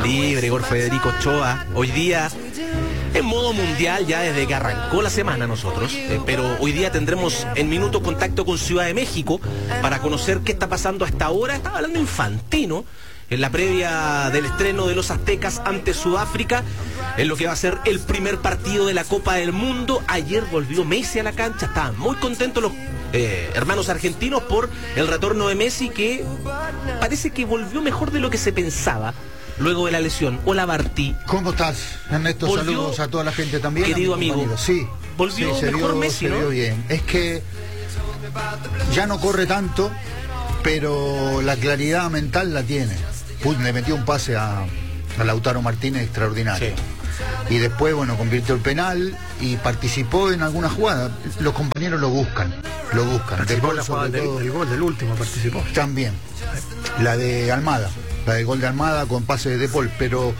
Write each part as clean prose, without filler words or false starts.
libre, Igor Federico Ochoa. Hoy día, en modo mundial, ya desde que arrancó la semana nosotros, pero hoy día tendremos en minutos contacto con Ciudad de México para conocer qué está pasando hasta ahora. Estaba hablando Infantino en la previa del estreno de los Aztecas ante Sudáfrica, en lo que va a ser el primer partido de la Copa del Mundo. Ayer volvió Messi a la cancha, estaban muy contentos los hermanos argentinos por el retorno de Messi, que parece que volvió mejor de lo que se pensaba luego de la lesión. Hola, Barty. ¿Cómo estás, Ernesto? Volvió, saludos a toda la gente también. querido amigo. Sí, volvió sí, mejor Messi, ¿no? Se vio bien. Es que ya no corre tanto, pero la claridad mental la tiene. Le metió un pase a Lautaro Martínez extraordinario. Sí. Y después, bueno, convirtió el penal y participó en alguna jugada. Los compañeros lo buscan. Participó en la jugada del gol del último, participó. También. La de Almada. La del gol de Almada con pase de De Paul. Pero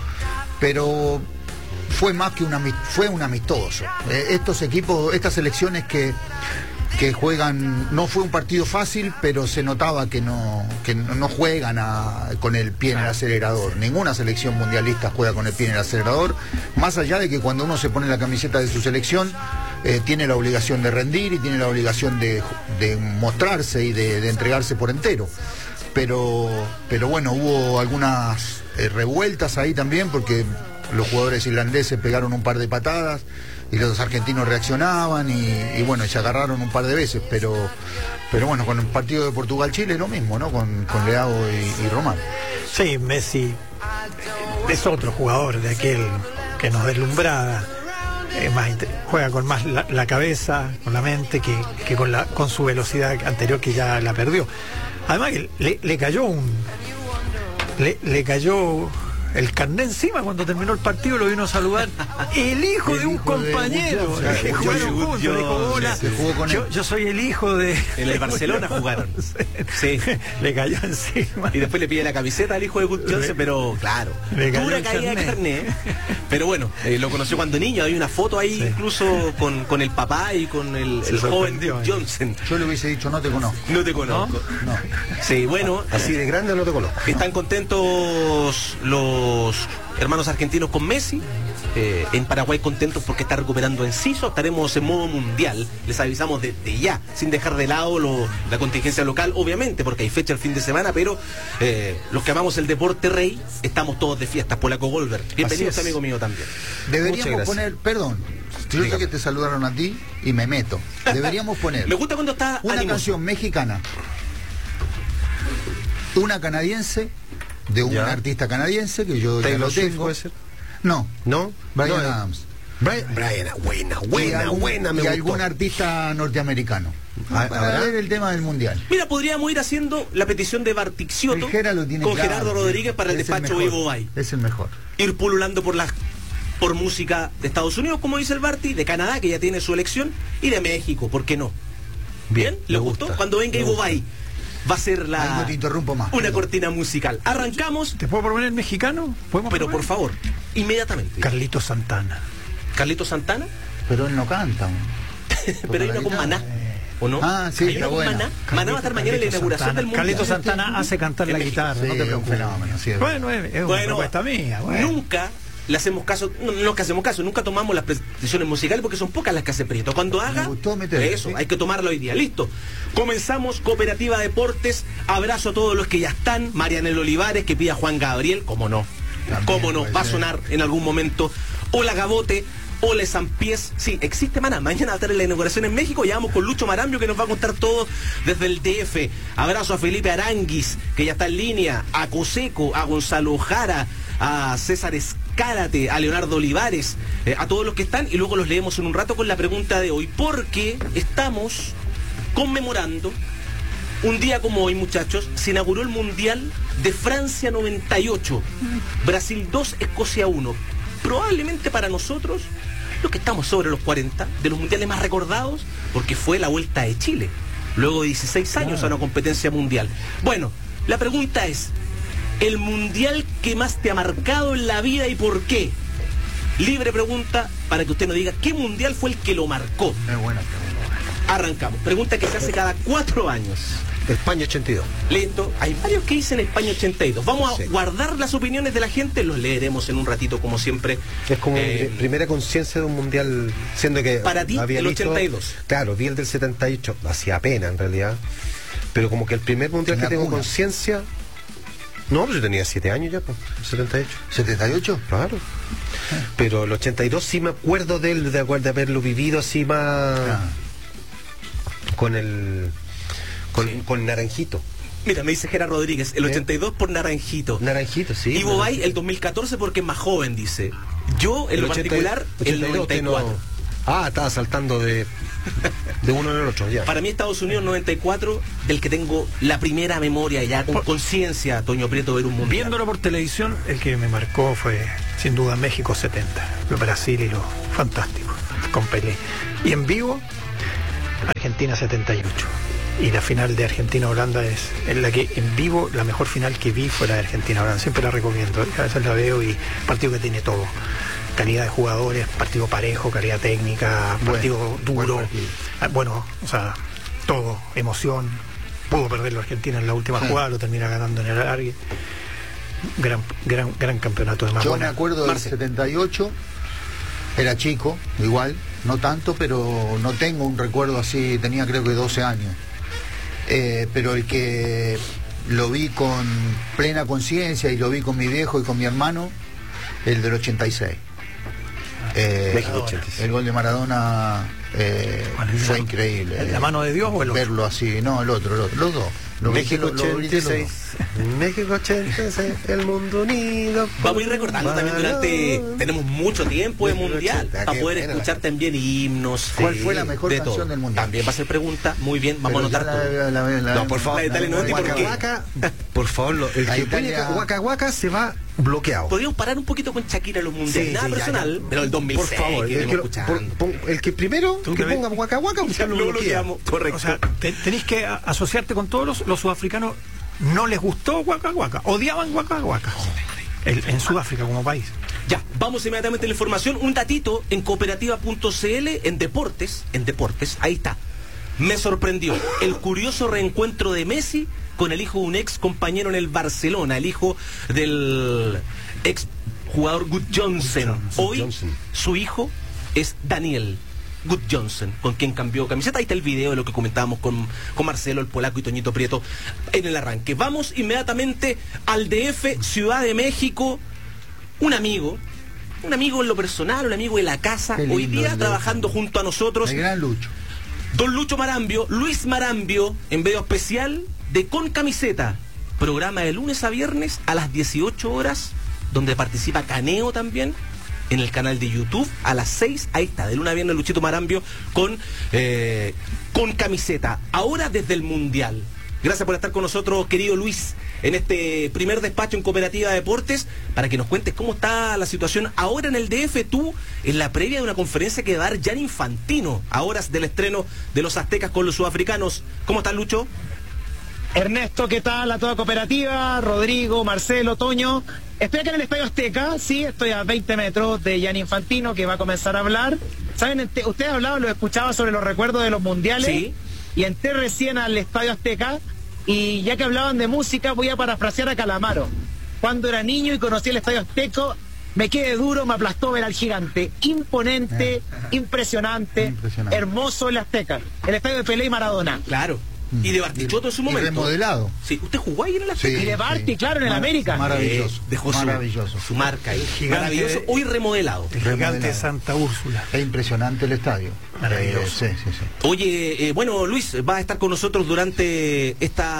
fue más que fue un amistoso. Estos equipos, estas selecciones que juegan, no fue un partido fácil, pero se notaba que no juegan con el pie en el acelerador. Ninguna selección mundialista juega con el pie en el acelerador, más allá de que cuando uno se pone la camiseta de su selección, tiene la obligación de rendir y tiene la obligación de mostrarse y de entregarse por entero. Pero bueno, hubo algunas revueltas ahí también, porque los jugadores irlandeses pegaron un par de patadas y los argentinos reaccionaban y bueno, se agarraron un par de veces, pero bueno, con el partido de Portugal-Chile lo mismo, ¿no? Con Leao y Román. Sí, Messi es otro jugador de aquel que nos deslumbraba, juega con más la cabeza, con la mente, que con su velocidad anterior, que ya la perdió. Además que le cayó el carnet encima cuando terminó el partido. Lo vino a saludar el hijo de un compañero que jugaron juntos. Le dijo, hola, yo soy el hijo de... En el Barcelona jugaron. Sí. Le cayó encima. Y después le pide la camiseta al hijo de Good Johnson, pero claro, dura caída de carnet. Pero bueno, lo conoció cuando niño. Hay una foto ahí, sí, incluso con el papá y con el joven Good Johnson. Yo le hubiese dicho, no te conozco. No te conozco. No. Sí, bueno. Así de grande no te conozco. Están contentos los hermanos argentinos con Messi. En Paraguay contentos porque está recuperando Enciso. Estaremos en modo mundial, les avisamos desde ya, sin dejar de lado la contingencia local, obviamente, porque hay fecha el fin de semana, pero los que amamos el deporte rey, estamos todos de fiestas. Polaco Golver, bienvenido, amigo mío también. Deberíamos poner, perdón, yo sé que te saludaron a ti y me meto. Deberíamos poner me gusta cuando está una canción mexicana, una canadiense, de un artista canadiense que yo ya lo tengo. ¿Puede ser? No. Bryan Adams. Bryan, buena, me y gustó. Algún artista norteamericano. Para ver el tema del mundial. Mira, podríamos ir haciendo la petición de Bartixioto con Gerardo Rodríguez para el despacho Vivo Bay. Es el mejor. Ir pululando por música de Estados Unidos, como dice el Barty, de Canadá, que ya tiene su elección, y de México, ¿por qué no? Bien, ¿le gustó? Cuando venga Ivo Bay va a ser no te interrumpo más, una cortina musical. Arrancamos. ¿Te puedo proponer mexicano? Pero por favor, inmediatamente. Carlito Santana. ¿Carlito Santana? Pero él no canta. Pero hay una con Maná, ¿o no? Ah, sí, está buena. Maná va a estar mañana en la inauguración del mundial. Carlito Santana hace cantar la guitarra, sí, no te preocupes. Bueno, es una propuesta mía. Nunca le hacemos caso, no que hacemos caso, nunca tomamos las peticiones musicales porque son pocas las que hace Prieto. Cuando haga eso, hay que tomarlo hoy día. Listo. Comenzamos. Cooperativa Deportes. Abrazo a todos los que ya están. Marianel Olivares, que pide a Juan Gabriel. ¿Cómo no? ¿Cómo no? Va a sonar en algún momento. Hola Gabote. Hola San Pies. Sí, existe Maná. Mañana va a estar en la inauguración en México. Ya vamos con Lucho Marambio, que nos va a contar todo desde el DF. Abrazo a Felipe Aranguis, que ya está en línea. A Coseco, a Gonzalo Jara, a César Escárate, a Leonardo Olivares, a todos los que están, y luego los leemos en un rato con la pregunta de hoy, porque estamos conmemorando un día como hoy, muchachos. Se inauguró el Mundial de Francia 98, Brasil 2, Escocia 1. Probablemente para nosotros, los que estamos sobre los 40, de los mundiales más recordados, porque fue la vuelta de Chile, luego de 16 años a una competencia mundial. Bueno, la pregunta es, ¿el mundial que más te ha marcado en la vida y por qué? Libre pregunta para que usted nos diga qué mundial fue el que lo marcó. Es buena pregunta. Arrancamos. Pregunta que se hace cada 4 años. España 82. Listo, hay varios que dicen España 82. Vamos a guardar las opiniones de la gente, los leeremos en un ratito como siempre. Es como primera conciencia de un mundial, siendo que para ti había el visto, 82. Claro, vi el del 78, hacía pena en realidad, pero como que el primer mundial que tengo conciencia. No, pues yo tenía 7 años ya, pues, 78. ¿78? Claro. Pero el 82 sí me acuerdo de él, de haberlo vivido así más con el con Naranjito. Mira, me dice Gerardo Rodríguez, el 82 por Naranjito. Naranjito, sí. Ivo Bay, el 2014 porque es más joven, dice. Yo, en lo particular, el 94. Estaba saltando de uno en el otro, ya. Para mí Estados Unidos 94, del que tengo la primera memoria ya, con conciencia, Toño Prieto, ver un mundial. Viéndolo por televisión, el que me marcó fue, sin duda, México 70. Brasil y lo fantástico, con Pelé. Y en vivo, Argentina 78. Y la final de Argentina-Holanda es en la que en vivo la mejor final que vi fue la de Argentina-Holanda. Siempre la recomiendo, a veces la veo y partido que tiene todo. Calidad de jugadores, partido parejo, calidad técnica, partido duro. Bueno, o sea, todo, emoción. Pudo perder la Argentina en la última jugada, lo termina ganando en el alargue. Gran campeonato de más. Yo me acuerdo del 78, era chico, igual, no tanto, pero no tengo un recuerdo así, tenía creo que 12 años. Pero el que lo vi con plena conciencia y lo vi con mi viejo y con mi hermano, el del 86. México 86. El gol de Maradona fue increíble. ¿La mano de Dios o el otro? Verlo así, no, el otro, los dos. México 86. México 86, el mundo unido. Vamos a ir recordando también tenemos mucho tiempo de mundial para poder escuchar también himnos. ¿Cuál fue la mejor canción del mundial? También va a ser pregunta, muy bien, vamos a anotar todo. No, por favor, por favor, el que pone Waka Waka se va bloqueado. Podríamos parar un poquito con Shakira en los mundiales, nada personal, pero el 2006, por favor, el que primero que ponga Waka Waka, lo bloqueamos. Correcto. O sea, tenéis que asociarte con todos los sudafricanos. No les gustó Waka Waka, odiaban Waka Waka en Sudáfrica como país. Ya, vamos inmediatamente a la información. Un datito en cooperativa.cl, en deportes, ahí está. Me sorprendió el curioso reencuentro de Messi con el hijo de un ex compañero en el Barcelona, el hijo del ex jugador Gudjohnsen. Hoy su hijo es Daniel Gudjohnsen, con quien cambió camiseta. Ahí está el video de lo que comentábamos con Marcelo, el polaco y Toñito Prieto en el arranque. Vamos inmediatamente al DF, Ciudad de México. Un amigo en lo personal, un amigo de la casa, hoy día trabajando junto a nosotros. El gran Lucho. Don Lucho Marambio, Luis Marambio, en video especial de Con Camiseta, programa de lunes a viernes a las 18 horas, donde participa Caneo también, en el canal de YouTube, a las 6, ahí está, de lunes a viernes Luchito Marambio con Camiseta. Ahora desde el Mundial. Gracias por estar con nosotros, querido Luis, en este primer despacho en Cooperativa de Deportes, para que nos cuentes cómo está la situación ahora en el DF, tú, en la previa de una conferencia que va a dar Gianni Infantino, a horas del estreno de los aztecas con los sudafricanos. ¿Cómo estás, Lucho? Ernesto, ¿qué tal? A toda Cooperativa, Rodrigo, Marcelo, Toño. Estoy acá en el Estadio Azteca, sí, estoy a 20 metros de Gianni Infantino, que va a comenzar a hablar. ¿Saben? Ustedes hablaban, lo escuchaba sobre los recuerdos de los mundiales. Sí. Y entré recién al Estadio Azteca, y ya que hablaban de música, voy a parafrasear a Calamaro. Cuando era niño y conocí el Estadio Azteca, me quedé duro, me aplastó ver al gigante. Imponente, impresionante, hermoso el Azteca. El estadio de Pelé y Maradona. Claro. Y de Bartichotto en su momento. Y remodelado. Sí, ¿usted jugó ahí en el Azteca? Sí, y de Barti, claro, en el América. Maravilloso. Dejó su marca ahí. Maravilloso, hoy remodelado. El gigante de Santa Úrsula. Es impresionante el estadio. Maravilloso. Sí. Oye, bueno, Luis, va a estar con nosotros durante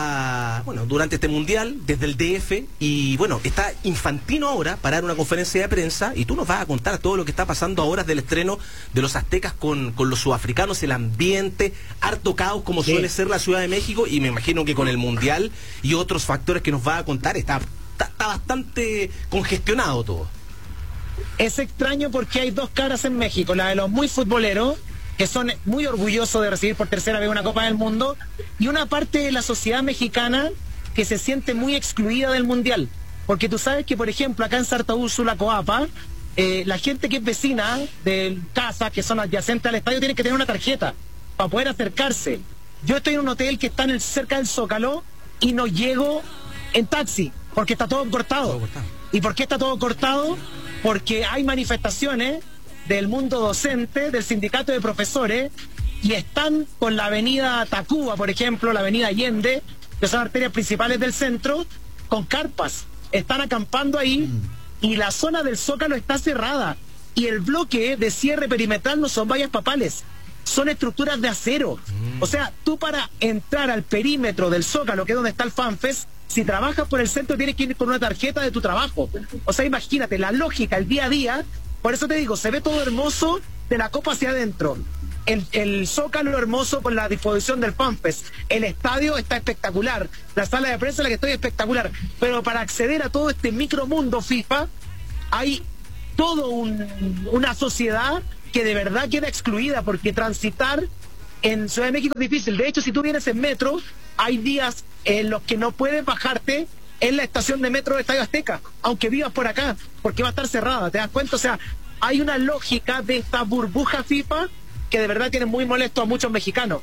este mundial, desde el DF, y bueno, está Infantino ahora para dar una conferencia de prensa, y tú nos vas a contar todo lo que está pasando ahora del estreno de los aztecas con los sudafricanos, el ambiente, harto caos como suele ser la Ciudad de México, y me imagino que con el mundial y otros factores que nos va a contar, está bastante congestionado todo. Es extraño porque hay dos caras en México, la de los muy futboleros, que son muy orgullosos de recibir por tercera vez una Copa del Mundo, y una parte de la sociedad mexicana que se siente muy excluida del Mundial. Porque tú sabes que, por ejemplo, acá en Santa Úrsula, Coapa, la gente que es vecina de casas que son adyacentes al estadio tiene que tener una tarjeta para poder acercarse. yo estoy en un hotel que está cerca del Zócalo y no llego en taxi, porque está todo cortado. ¿Y por qué está todo cortado? Porque hay manifestaciones del mundo docente, del sindicato de profesores, y están con la avenida Tacuba, por ejemplo, la avenida Allende, que son arterias principales del centro, con carpas. Están acampando ahí y la zona del Zócalo está cerrada. Y el bloque de cierre perimetral no son vallas papales, son estructuras de acero. O sea, tú para entrar al perímetro del Zócalo, que es donde está el FanFest, si trabajas por el centro tienes que ir con una tarjeta de tu trabajo. O sea, imagínate, la lógica, el día a día. Por eso te digo, se ve todo hermoso de la copa hacia adentro. El Zócalo hermoso con la disposición del FanFest. El estadio está espectacular. La sala de prensa en la que estoy espectacular. Pero para acceder a todo este micromundo FIFA, hay toda una sociedad que de verdad queda excluida, porque transitar en Ciudad de México es difícil. De hecho, si tú vienes en metro, hay días en los que no puedes bajarte en la estación de metro de Estadio Azteca, aunque vivas por acá, porque va a estar cerrada, ¿te das cuenta? O sea, hay una lógica de esta burbuja FIFA que de verdad tiene muy molesto a muchos mexicanos.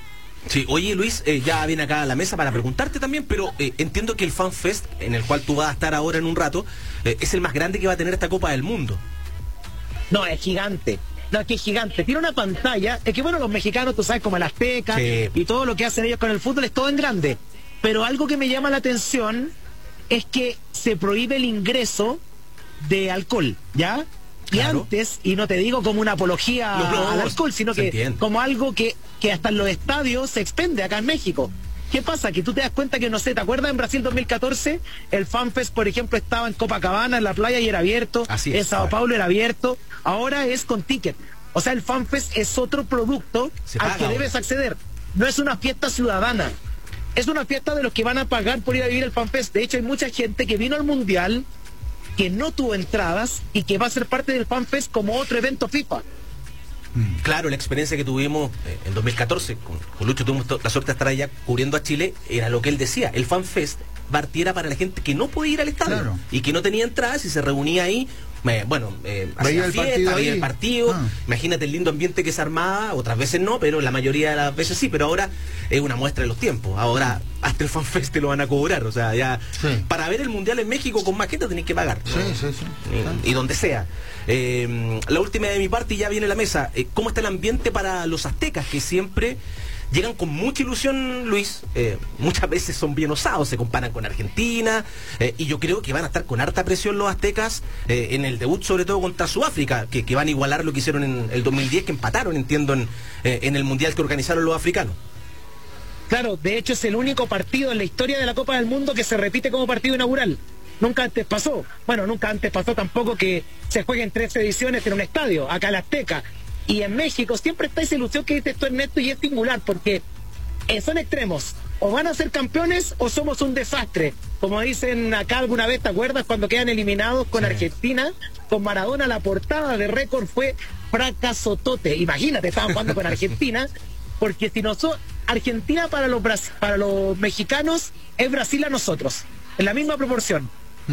Sí, oye Luis, ya viene acá a la mesa para preguntarte también, pero entiendo que el FanFest, en el cual tú vas a estar ahora en un rato, es el más grande que va a tener esta Copa del Mundo. No, es gigante. No, es que es gigante. Tiene una pantalla. Es que bueno, los mexicanos, tú sabes, como el Azteca, sí, y todo lo que hacen ellos con el fútbol es todo en grande. Pero algo que me llama la atención es que se prohíbe el ingreso de alcohol, ¿ya? Y claro, antes, y no te digo como una apología al alcohol, sino que como algo que hasta en los estadios se expende acá en México. ¿Qué pasa? Que tú te das cuenta que, no sé, ¿te acuerdas en Brasil 2014? El FanFest, por ejemplo, estaba en Copacabana, en la playa, y era abierto. Así es, en Sao Paulo era abierto. Ahora es con ticket. O sea, el FanFest es otro producto al que debes acceder. No es una fiesta ciudadana. Es una fiesta de los que van a pagar por ir a vivir el FanFest. De hecho, hay mucha gente que vino al Mundial, que no tuvo entradas y que va a ser parte del FanFest como otro evento FIFA. Claro, la experiencia que tuvimos en 2014 con Lucho, tuvimos la suerte de estar allá cubriendo a Chile, era lo que él decía, el FanFest era para la gente que no podía ir al estadio, claro, y que no tenía entradas y se reunía ahí, hacía fiesta, veía el partido, imagínate el lindo ambiente que se armaba, otras veces no, pero la mayoría de las veces sí, pero ahora es una muestra de los tiempos, ahora hasta el FanFest te lo van a cobrar, o sea, ya para ver el Mundial en México con más gente tenés que pagar, ¿no? Y donde sea. La última de mi parte, y ya viene la mesa, ¿cómo está el ambiente para los aztecas, que siempre llegan con mucha ilusión, Luis? Muchas veces son bien osados, se comparan con Argentina, y yo creo que van a estar con harta presión los aztecas en el debut, sobre todo contra Sudáfrica, que van a igualar lo que hicieron en el 2010, que empataron, entiendo, en el Mundial que organizaron los africanos. Claro, de hecho es el único partido en la historia de la Copa del Mundo que se repite como partido inaugural. Nunca antes pasó. Bueno, nunca antes pasó tampoco que se jueguen 3 ediciones en un estadio, acá en la Azteca. Y en México siempre está esa ilusión que dice esto, Ernesto, y es singular, porque son extremos. O van a ser campeones o somos un desastre. Como dicen acá alguna vez, ¿te acuerdas cuando quedan eliminados con Argentina? Con Maradona, la portada de récord fue fracasotote. Imagínate, estaban jugando con Argentina, porque si no son Argentina para los mexicanos es Brasil a nosotros, en la misma proporción.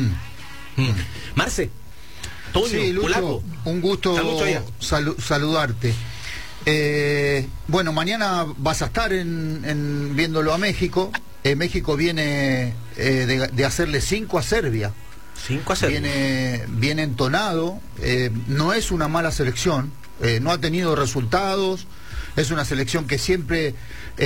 Marce, sí, Lucho, un gusto saludarte. Bueno, mañana vas a estar viéndolo a México. México viene de hacerle 5 a Serbia. 5 a Serbia. Viene entonado. No es una mala selección. No ha tenido resultados. Es una selección que siempre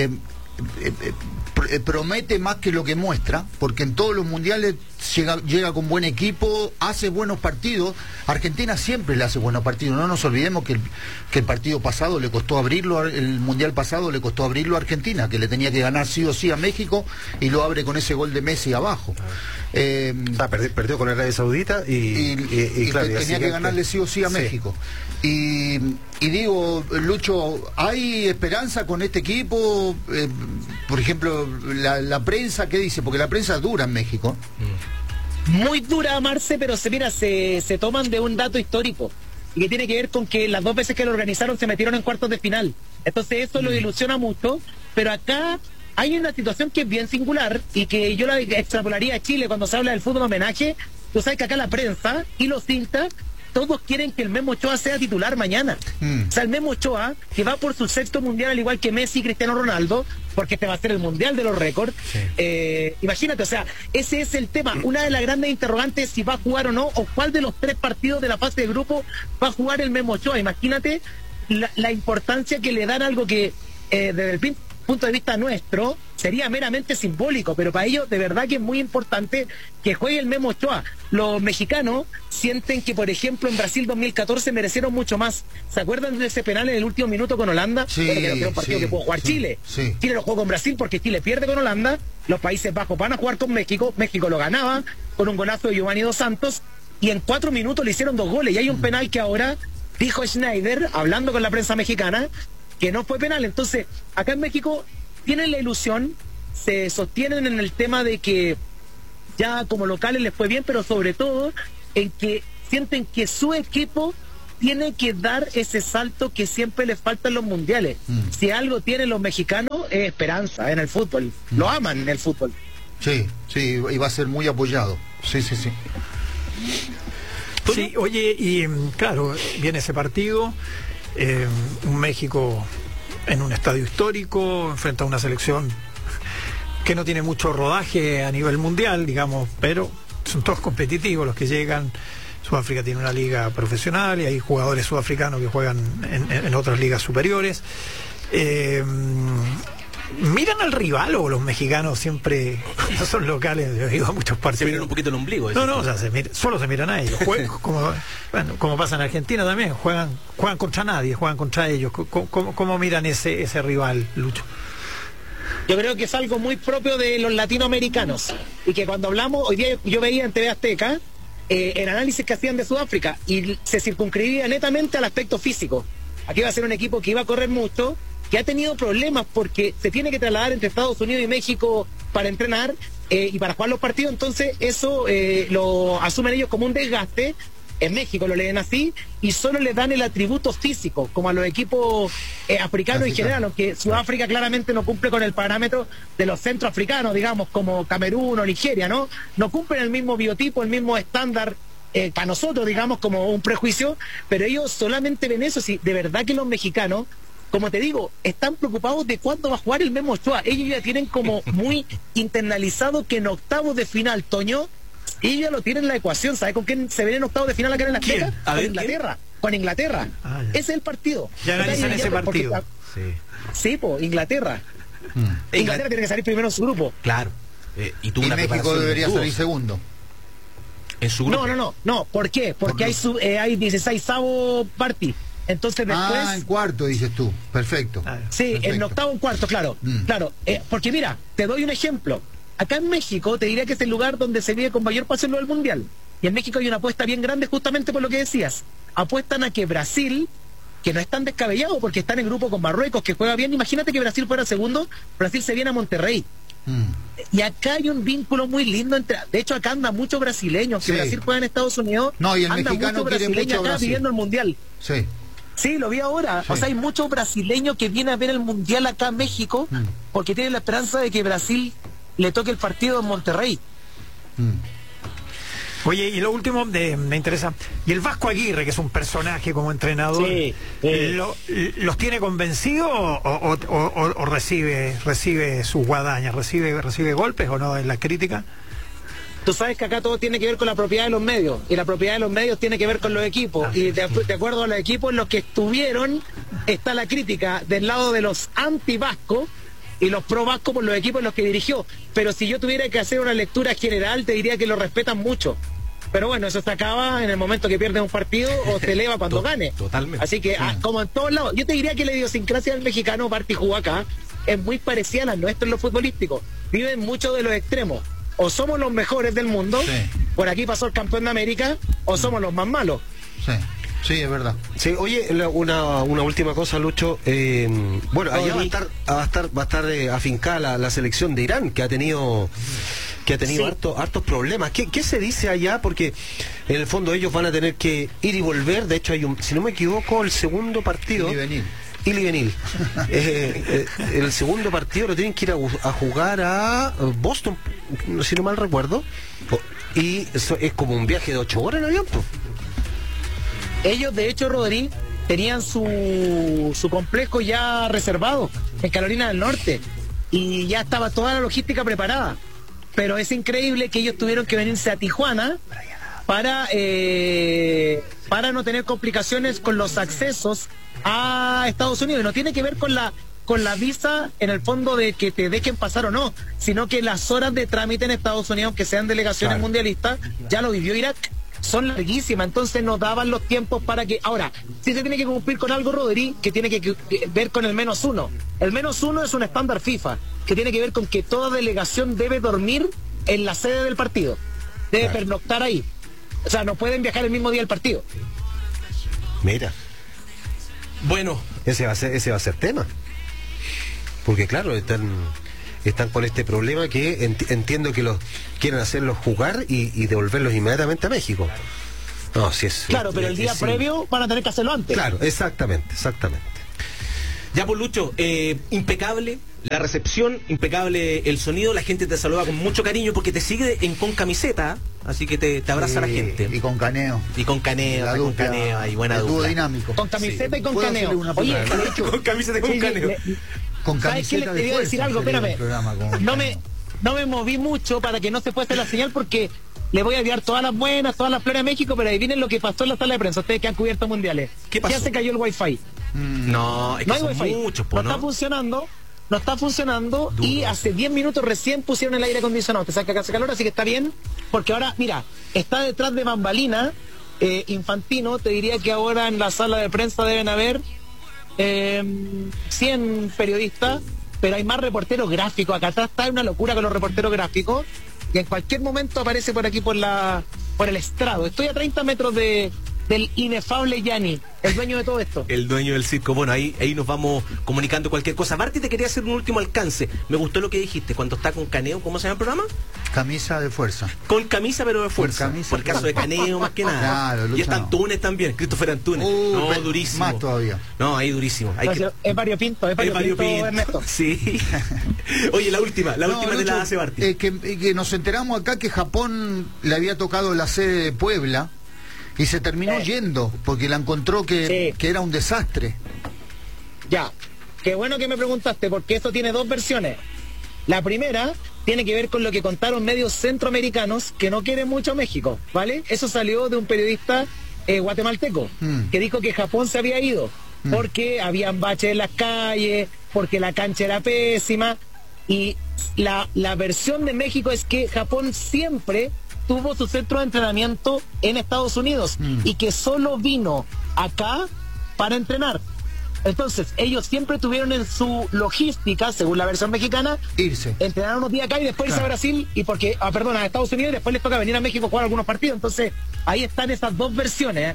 promete más que lo que muestra, porque en todos los mundiales llega con buen equipo, hace buenos partidos. Argentina siempre le hace buenos partidos. No nos olvidemos que el partido pasado le costó abrirlo, el mundial pasado le costó abrirlo a Argentina, que le tenía que ganar sí o sí a México, y lo abre con ese gol de Messi abajo. Perdió con Arabia Saudita y claro, tenía que ganarle sí o sí a México. Y digo, Lucho, ¿hay esperanza con este equipo? Por ejemplo, la prensa, ¿qué dice? Porque la prensa es dura en México. Muy dura, Marce, pero se toman de un dato histórico, y que tiene que ver con que las 2 veces que lo organizaron se metieron en cuartos de final. Entonces eso lo ilusiona mucho, pero acá hay una situación que es bien singular y que yo la extrapolaría a Chile cuando se habla del fútbol homenaje. Tú sabes que acá la prensa y los hinchas todos quieren que el Memo Ochoa sea titular mañana. O sea, el Memo Ochoa, que va por su 6º mundial, al igual que Messi y Cristiano Ronaldo, porque este va a ser el mundial de los récords. Imagínate, o sea, ese es el tema. Una de las grandes interrogantes es si va a jugar o no, o cuál de los 3 partidos de la fase de grupo va a jugar el Memo Ochoa. Imagínate la importancia que le dan a algo que desde el punto de vista nuestro sería meramente simbólico, pero para ellos de verdad que es muy importante que juegue el Memo Ochoa. Los mexicanos sienten que, por ejemplo, en Brasil 2014 merecieron mucho más. ¿Se acuerdan de ese penal en el último minuto con Holanda? Sí, bueno, que era un partido que pudo jugar Chile. Sí. Chile lo jugó con Brasil porque Chile pierde con Holanda, los Países Bajos van a jugar con México, México lo ganaba con un golazo de Giovanni Dos Santos, y en 4 minutos le hicieron 2 goles, y hay un penal que ahora dijo Schneider, hablando con la prensa mexicana, que no fue penal. Entonces, acá en México tienen la ilusión, se sostienen en el tema de que ya como locales les fue bien, pero sobre todo en que sienten que su equipo tiene que dar ese salto que siempre les falta en los mundiales. Si algo tienen los mexicanos es esperanza en el fútbol, lo aman en el fútbol. Sí, y va a ser muy apoyado. Sí. Sí, oye, y claro, viene ese partido, un México en un estadio histórico, enfrenta a una selección que no tiene mucho rodaje a nivel mundial, digamos, pero son todos competitivos los que llegan. Sudáfrica tiene una liga profesional y hay jugadores sudafricanos que juegan en otras ligas superiores. ¿Miran al rival o los mexicanos siempre, no son locales, yo he ido a muchos partidos? Se miran un poquito el ombligo. No, o sea, solo se miran a ellos. Como pasa en Argentina también, juegan contra nadie, juegan contra ellos. ¿Cómo miran ese rival, Lucho? Yo creo que es algo muy propio de los latinoamericanos, y que cuando hablamos, hoy día yo veía en TV Azteca el análisis que hacían de Sudáfrica y se circunscribía netamente al aspecto físico. Aquí va a ser un equipo que iba a correr mucho, que ha tenido problemas porque se tiene que trasladar entre Estados Unidos y México para entrenar y para jugar los partidos. Entonces eso lo asumen ellos como un desgaste. En México lo leen así y solo le dan el atributo físico, como a los equipos africanos en general, aunque Sudáfrica claramente no cumple con el parámetro de los centroafricanos, digamos, como Camerún o Nigeria, ¿no? No cumplen el mismo biotipo, el mismo estándar para nosotros, digamos, como un prejuicio, pero ellos solamente ven eso. Si de verdad que los mexicanos, como te digo, están preocupados de cuándo va a jugar el Memo Ochoa. Ellos ya tienen como muy internalizado que en octavos de final, Toño, ellos ya lo tienen en la ecuación. ¿Sabes con quién se ven en octavos de final acá en la Azteca? Con Inglaterra. Con Inglaterra. Ese es el partido. Ya analizan ese partido. Sí, pues, Inglaterra. Inglaterra tiene que salir primero en su grupo. Claro. Y México debería salir segundo. ¿En su grupo? No. ¿Por qué? Porque hay 16avo party. Entonces después... en cuarto, dices tú. Perfecto. Sí, perfecto. En octavo, en cuarto, claro. Claro, porque mira, te doy un ejemplo. Acá en México te diría que es el lugar donde se vive con mayor pasión lo del Mundial. Y en México hay una apuesta bien grande justamente por lo que decías. Apuestan a que Brasil, que no es tan descabellado porque está en grupo con Marruecos, que juega bien. Imagínate que Brasil fuera segundo, Brasil se viene a Monterrey. Y acá hay un vínculo muy lindo entre... De hecho, acá andan muchos brasileños, que Brasil juega en Estados Unidos. No, y el mexicano quiere mucho acá Brasil. viviendo el Mundial. Sí, lo vi ahora. Sí. O sea, hay muchos brasileños que vienen a ver el Mundial acá en México porque tienen la esperanza de que Brasil le toque el partido en Monterrey. Oye, y lo último, me interesa, y el Vasco Aguirre, que es un personaje como entrenador, ¿los tiene convencidos o recibe sus guadañas, recibe golpes o no en la crítica? Tú sabes que acá todo tiene que ver con la propiedad de los medios, y la propiedad de los medios tiene que ver con los equipos, y de acuerdo a los equipos en los que estuvieron, está la crítica del lado de los anti-vascos y los pro-vascos por los equipos en los que dirigió. Pero si yo tuviera que hacer una lectura general, te diría que lo respetan mucho. Pero bueno, eso se acaba en el momento que pierdes un partido o se eleva cuando gane. Totalmente. Así que, como en todos lados, yo te diría que la idiosincrasia del mexicano, Parti jugó acá, es muy parecida a la nuestra en lo futbolístico. Viven mucho de los extremos. O somos los mejores del mundo, por aquí pasó el campeón de América, o somos los más malos. Sí, es verdad. Sí, oye, una última cosa, Lucho. Bueno, allá va a estar afincada la selección de Irán, que ha tenido hartos problemas. ¿Qué se dice allá? Porque en el fondo ellos van a tener que ir y volver. De hecho, hay si no me equivoco, el segundo partido... Ilivenil. El segundo partido lo tienen que ir a jugar a Boston, si no mal recuerdo. Y eso es como un viaje de 8 horas en avión, pues. Ellos, de hecho, Rodri, tenían su complejo ya reservado en Carolina del Norte y ya estaba toda la logística preparada. Pero es increíble que ellos tuvieron que venirse a Tijuana para no tener complicaciones con los accesos a Estados Unidos. Y no tiene que ver con la visa en el fondo de que te dejen pasar o no, sino que las horas de trámite en Estados Unidos, aunque sean delegaciones mundialistas, ya lo vivió Irak, son larguísimas, entonces no daban los tiempos para que... Ahora, sí se tiene que cumplir con algo, Rodri, que tiene que ver con el -1. El -1 es un estándar FIFA, que tiene que ver con que toda delegación debe dormir en la sede del partido, debe pernoctar ahí. O sea, no pueden viajar el mismo día del partido. Mira. Bueno, ese va a ser tema. Porque claro, están con este problema que entiendo que los quieren hacerlos jugar y devolverlos inmediatamente a México. No, si es... Claro, pero el día previo van a tener que hacerlo antes. Claro, exactamente. Ya por Lucho, impecable la recepción, impecable el sonido, la gente te saluda con mucho cariño porque te sigue con camiseta, así que te abraza la gente. Y con caneo. Y con caneo, hay buena dupla. Dinámico. Con camiseta y con caneo. Oye, de hecho, con camiseta y con caneo. Con ¿sabes qué? Le quería decir algo, espérame. No me moví mucho para que no se pueda hacer la señal porque le voy a enviar todas las buenas, todas las flores a México, pero adivinen lo que pasó en la sala de prensa, ustedes que han cubierto mundiales. ¿Qué pasó? Ya se cayó el wifi. No, es que no hay son wifi. muchos, no está funcionando Duro. Y hace 10 minutos recién pusieron el aire acondicionado. Te saca que hace calor, así que está bien, porque ahora, mira, está detrás de bambalina Infantino, te diría que ahora en la sala de prensa deben haber 100 periodistas, pero hay más reporteros gráficos. Acá atrás está una locura con los reporteros gráficos, y en cualquier momento aparece por aquí por el estrado. Estoy a 30 metros del inefable Yanni, el dueño de todo esto. El dueño del circo. Bueno, ahí nos vamos comunicando cualquier cosa. Marti, te quería hacer un último alcance. Me gustó lo que dijiste, cuando está con caneo, ¿cómo se llama el programa? Camisa de fuerza. Con camisa pero de fuerza. Por el caso de caneo más que nada. Claro, y está Antunes también, Christopher Antunes. No, durísimo. Más todavía. No, ahí durísimo. Es variopinto, Ernesto. Sí. Oye, la última de la hace Marti. Que nos enteramos acá que Japón le había tocado la sede de Puebla y se terminó yendo porque la encontró que era un desastre. Ya, qué bueno que me preguntaste, porque esto tiene dos versiones. La primera tiene que ver con lo que contaron medios centroamericanos que no quieren mucho a México, ¿vale? Eso salió de un periodista guatemalteco que dijo que Japón se había ido porque habían baches en las calles, porque la cancha era pésima, y la versión de México es que Japón siempre tuvo su centro de entrenamiento en Estados Unidos y que solo vino acá para entrenar. Entonces, ellos siempre tuvieron en su logística, según la versión mexicana, entrenar unos días acá y después irse a Brasil, a Estados Unidos, y después les toca venir a México a jugar algunos partidos. Entonces, ahí están esas dos versiones.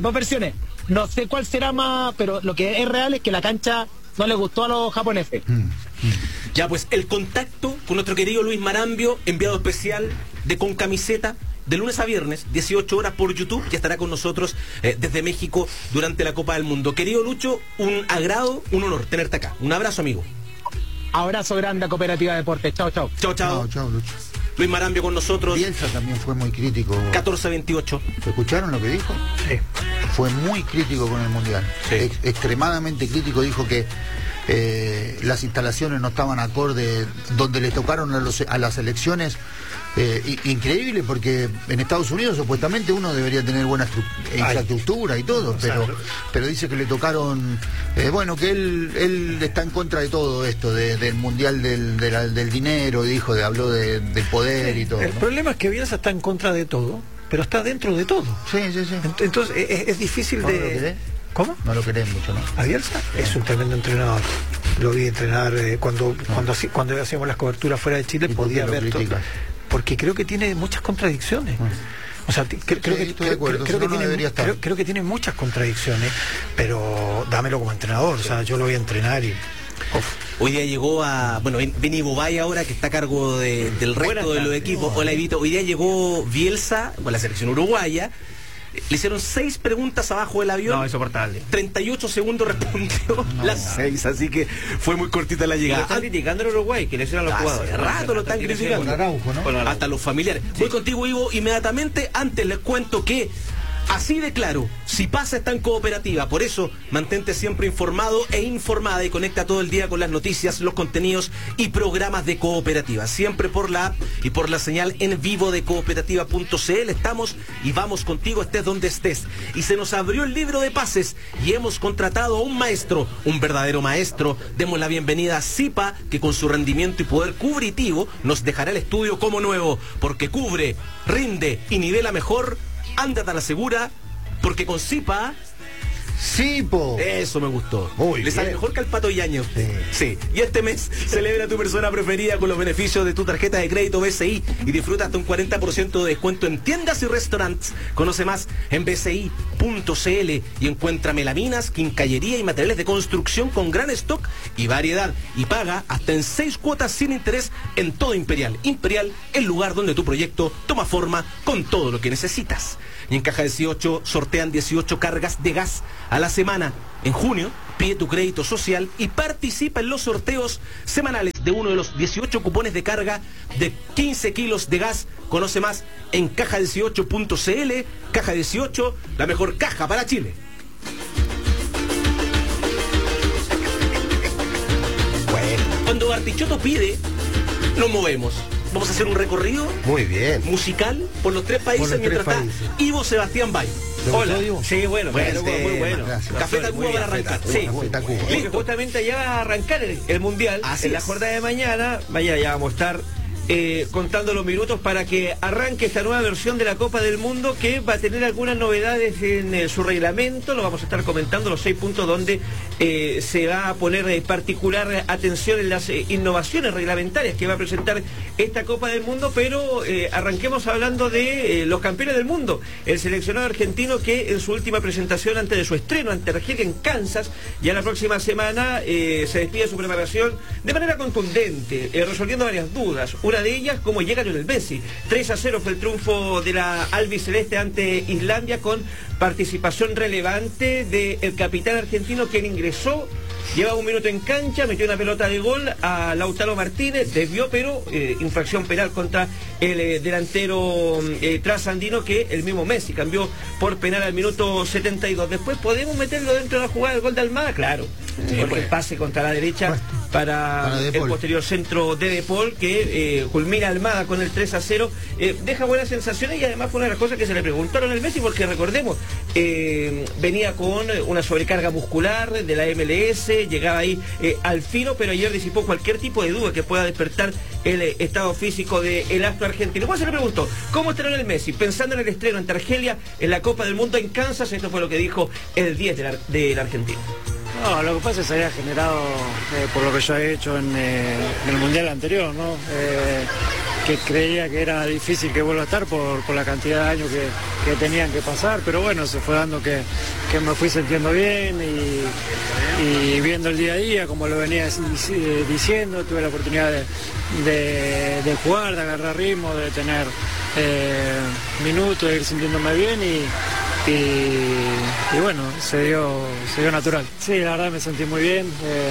No sé cuál será más, pero lo que es real es que la cancha no le gustó a los japoneses. Ya, pues el contacto con nuestro querido Luis Marambio, enviado especial de Con Camiseta, de lunes a viernes, 18 horas por YouTube, que estará con nosotros desde México durante la Copa del Mundo. Querido Lucho, un agrado, un honor tenerte acá. Un abrazo, amigo. Abrazo grande a Cooperativa Deportes. Chao, chao. Chao, Lucho. Luis Marambio con nosotros. Bielsa también fue muy crítico. 14-28. ¿Escucharon lo que dijo? Sí. Fue muy crítico con el Mundial. Sí. Extremadamente crítico. Dijo que las instalaciones no estaban acorde, donde le tocaron a las elecciones. Increíble, porque en Estados Unidos supuestamente uno debería tener buena infraestructura y todo, pero dice que le tocaron, que él está en contra de todo esto, del mundial del dinero, habló del poder y todo. El problema es que Bielsa está en contra de todo, pero está dentro de todo. Sí. Entonces es difícil de... ¿Cómo? No lo querés mucho, ¿no? ¿A Bielsa? Es un tremendo entrenador. Lo vi entrenar cuando hacíamos las coberturas fuera de Chile, podía ver todo. Porque creo que tiene muchas contradicciones. O sea, creo que tiene muchas contradicciones, pero dámelo como entrenador. O sea, yo lo voy a entrenar y... Hoy día llegó Vini Bobay ahora, que está a cargo del resto de los equipos. Hola, Evito. Hoy día llegó Bielsa con la selección uruguaya. Le hicieron 6 preguntas abajo del avión. No, insoportable. 38 segundos respondió las 6, así que fue muy cortita la llegada. Lo están criticando en Uruguay, que le hicieron a los jugadores. Hace rato lo están criticando. Con Araujo, ¿no? Hasta los familiares. Sí. Voy contigo, Ivo, inmediatamente. Antes les cuento que, así de claro, si Si pasa, está en Cooperativa. Por eso, mantente siempre informado e informada y conecta todo el día con las noticias, los contenidos y programas de Cooperativa. Siempre por la app y por la señal en vivo de cooperativa.cl. Estamos y vamos contigo, estés donde estés. Y se nos abrió el libro de pases y hemos contratado a un maestro, un verdadero maestro. Demos la bienvenida a Zipa, que con su rendimiento y poder cubritivo nos dejará el estudio como nuevo. Porque cubre, rinde y nivela mejor. Ándate a la segura. Porque con Zipa... Sí, po. Eso me gustó. Muy Le sale bien. mejor que al Pato Yaño. Sí. Y este mes celebra a tu persona preferida con los beneficios de tu tarjeta de crédito BCI y disfruta hasta un 40% de descuento en tiendas y restaurantes. Conoce más en bci.cl y encuentra melaminas, quincallería y materiales de construcción con gran stock y variedad. Y paga hasta en 6 cuotas sin interés en todo Imperial. Imperial, el lugar donde tu proyecto toma forma con todo lo que necesitas. Y en Caja 18 sortean 18 cargas de gas a la semana. En junio, pide tu crédito social y participa en los sorteos semanales de uno de los 18 cupones de carga de 15 kilos de gas. Conoce más en caja18.cl. Caja 18, la mejor caja para Chile. Bueno, cuando Bartichotto pide, nos movemos. Vamos a hacer un recorrido Muy bien. musical por los 3 países Por los mientras 3 está países. Ivo Sebastián Bay. Hola. Diego? Sí, bueno, muy bueno. Gracias. Café Tacuba para arrancar. Sí, Café Tacuba. porque Listo. justamente ya va a arrancar el Mundial. Así en la es. jornada de mañana, ya vamos a estar contando los minutos para que arranque esta nueva versión de la Copa del Mundo, que va a tener algunas novedades en su reglamento. Lo vamos a estar comentando, los 6 puntos donde se va a poner particular atención en las innovaciones reglamentarias que va a presentar esta Copa del Mundo. Pero arranquemos hablando de los campeones del mundo. El seleccionado argentino, que en su última presentación antes de su estreno ante Argelia en Kansas, ya la próxima semana se despide de su preparación de manera contundente, resolviendo varias dudas. Una de ellas, cómo llega Lionel Messi. 3-0 fue el triunfo de la albiceleste ante Islandia, con participación relevante del capitán argentino, quien ingresó, llevaba 1 minuto en cancha, metió una pelota de gol a Lautaro Martínez, desvió, pero infracción penal contra el delantero trasandino, que el mismo Messi cambió por penal al minuto 72. Después podemos meterlo dentro de la jugada del gol de Almada, claro, porque el pase contra la derecha para De el Paul. posterior centro de Paul, que culmina Almada con el 3-0, deja buenas sensaciones. Y además fue una de las cosas que se le preguntaron al Messi, porque recordemos, venía con una sobrecarga muscular de la MLS, llegaba ahí al filo, pero ayer disipó cualquier tipo de duda que pueda despertar el estado físico del astro argentino. ¿Cuál se le preguntó? ¿Cómo estará el Messi? Pensando en el estreno ante Argelia en la Copa del Mundo en Kansas. Esto fue lo que dijo el 10 del argentino. No, lo que pasa es que se había generado por lo que yo he hecho en el Mundial anterior, ¿no? Que creía que era difícil que vuelva a estar por la cantidad de años que tenían que pasar, pero bueno, se fue dando que me fui sintiendo bien y viendo el día a día, como lo venía diciendo, tuve la oportunidad de jugar, de agarrar ritmo, de tener minutos, de ir sintiéndome bien y bueno, se dio natural. Sí, la verdad me sentí muy bien.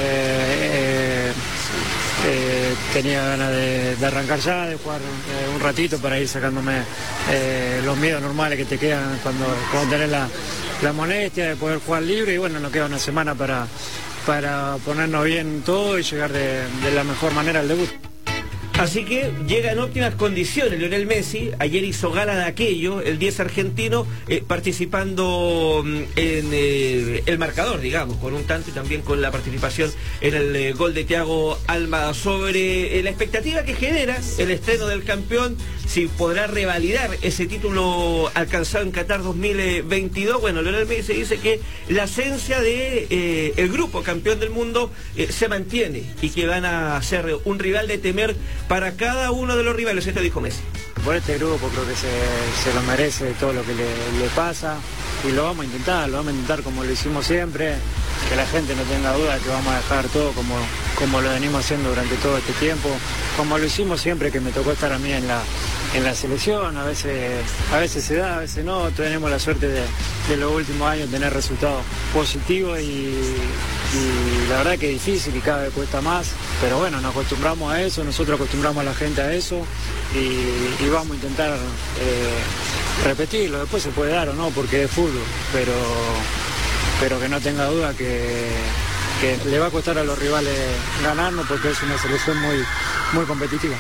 Tenía ganas de arrancar ya, de jugar un ratito para ir sacándome los miedos normales que te quedan cuando tenés la molestia de poder jugar libre. Y bueno, nos queda una semana para ponernos bien todo y llegar de la mejor manera al debut. Así que llega en óptimas condiciones Lionel Messi. Ayer hizo gala de aquello, el 10 argentino, participando en el marcador, digamos, con un tanto, y también con la participación en el gol de Thiago Almada. Sobre la expectativa que genera el estreno del campeón, si podrá revalidar ese título alcanzado en Qatar 2022. Bueno, Lionel Messi dice que la esencia de el grupo campeón del mundo se mantiene, y que van a ser un rival de temer para cada uno de los rivales. Esto dijo Messi. Por este grupo creo que se lo merece todo lo que le pasa, y lo vamos a intentar como lo hicimos siempre, que la gente no tenga duda de que vamos a dejar todo como lo venimos haciendo durante todo este tiempo, como lo hicimos siempre que me tocó estar a mí en la selección. A veces se da, a veces no. Tenemos la suerte de los últimos años tener resultados positivos y la verdad que es difícil y cada vez cuesta más, pero bueno, nos acostumbramos a eso, nosotros acostumbramos a la gente a eso y vamos a intentar repetirlo. Después se puede dar o no, porque es fútbol, pero que no tenga duda que le va a costar a los rivales ganarnos, porque es una selección muy competitiva.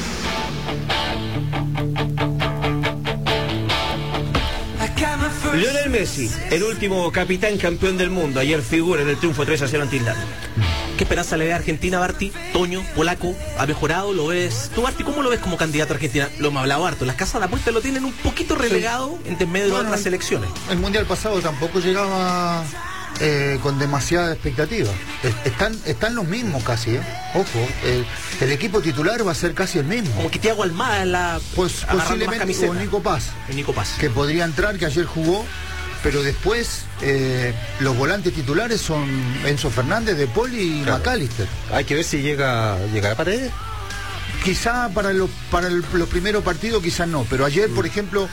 Lionel Messi, el último capitán campeón del mundo, ayer figura en el triunfo 3-0 ante Irlanda. ¿Qué esperanza le ve a Argentina, Barty? Toño, polaco, ha mejorado, ¿lo ves? Tú, Barty, ¿cómo lo ves como candidato a Argentina? Lo hemos hablado harto, las casas de apuestas lo tienen un poquito relegado en medio de otras selecciones. El Mundial pasado tampoco llegaba con demasiada expectativa. Están los mismos casi, ojo, el equipo titular va a ser casi el mismo. Como que Thiago Almada en la... Pues posiblemente, o Nico Paz. Que podría entrar, que ayer jugó, pero después los volantes titulares son Enzo Fernández, De Paul y McAllister. Hay que ver si llega a la pared. Quizá para los primeros partidos, quizás no, pero ayer, por ejemplo,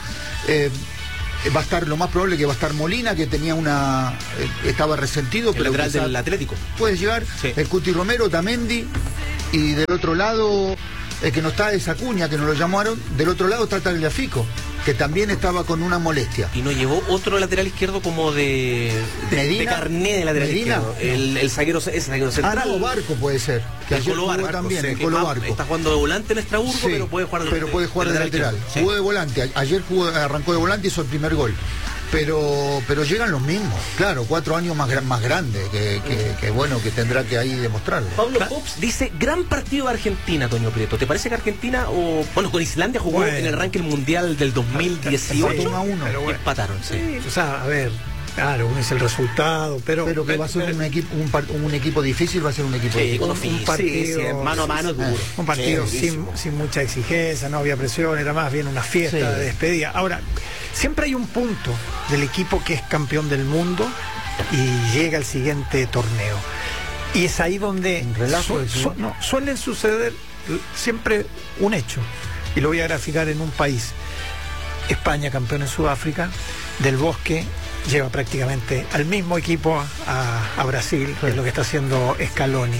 va a estar, lo más probable que va a estar Molina, que tenía estaba resentido, el lateral del Atlético. Puede llegar, sí. El Cuti Romero, Tamendi, y del otro lado, el que no está es Acuña, que nos lo llamaron, del otro lado está Tagliafico, que también estaba con una molestia. Y no llevó otro lateral izquierdo como de carné de lateral izquierdo. El zaguero, ese zaguero central. Ah, no, Barco puede ser. Que ayer jugó también, el Colo Barco. Está jugando de volante en Estrasburgo, sí, pero puede jugar de lateral. Sí. Jugó de volante. Ayer arrancó de volante y hizo el primer gol. Pero llegan los mismos, claro, 4 años más grande, que bueno, que tendrá que ahí demostrarlo. Pablo Pops dice, gran partido de Argentina, Toño Prieto. ¿Te parece que Argentina, con Islandia jugó en el ranking mundial del 2018? 1-1. Empataron, sí. O sea, a ver, claro, uno es el resultado, pero que va a ser un equipo difícil, va a ser un equipo difícil. Un partido, sí, mano a mano duro. Un partido sin mucha exigencia, no había presión, era más bien una fiesta de despedida. Ahora, siempre hay un punto del equipo que es campeón del mundo y llega al siguiente torneo. Y es ahí donde suelen suceder siempre un hecho. Y lo voy a graficar en un país. España, campeón en Sudáfrica, Del Bosque lleva prácticamente al mismo equipo a Brasil, que es lo que está haciendo Scaloni.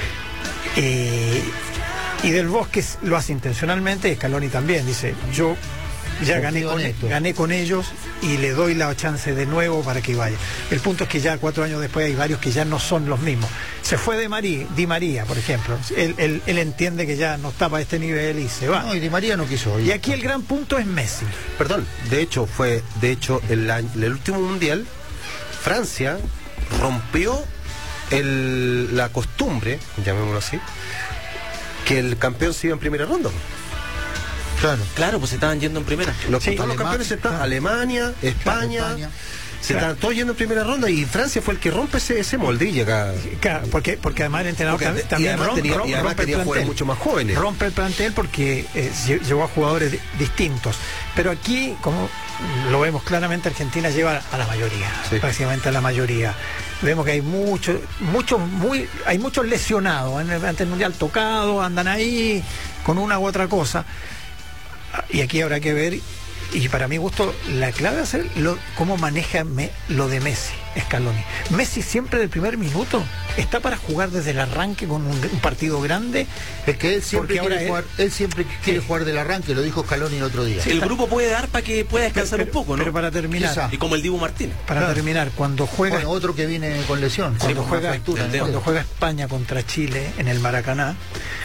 Y Del Bosque lo hace intencionalmente, Scaloni también, dice, yo ya gané con ellos y le doy la chance de nuevo para que vaya. El punto es que ya 4 años después hay varios que ya no son los mismos. Se fue Di María, por ejemplo. Él entiende que ya no está para este nivel y se va. No, y Di María no quiso ir. Y aquí el gran punto es Messi. Perdón, de hecho el último mundial, Francia rompió la costumbre, llamémoslo así, que el campeón se iba en primera ronda. Claro, pues se estaban yendo en primera. Todos los campeones están Alemania, España. Se están todos yendo en primera ronda y Francia fue el que rompe ese molde y llega. Claro, porque además el entrenador también rompe el plantel, mucho más jóvenes. Rompe el plantel porque llevó a jugadores distintos. Pero aquí, como lo vemos claramente, Argentina lleva a la mayoría, prácticamente a la mayoría. Vemos que hay hay muchos lesionados ante el mundial, tocados, andan ahí con una u otra cosa. Y aquí habrá que ver, y para mi gusto, la clave va a ser cómo maneja lo de Messi, Scaloni. Messi siempre del primer minuto está para jugar desde el arranque con un partido grande. Es que él siempre quiere jugar del arranque, lo dijo Scaloni el otro día. Sí, el grupo puede dar para que pueda descansar un poco, ¿no? Pero para terminar, y como el Dibu Martínez. Para terminar, cuando juega... otro que viene con lesión. Cuando juega España contra Chile en el Maracaná,